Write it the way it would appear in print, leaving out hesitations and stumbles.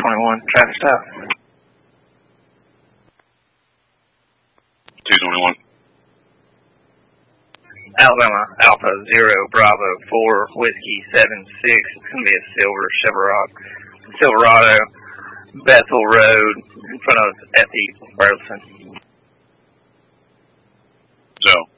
221, traffic stop. 221. Alabama Alpha 0 Bravo 4 Whiskey 76. It's going to be a Silverado, Bethel Road in front of F.E. Burleson. So.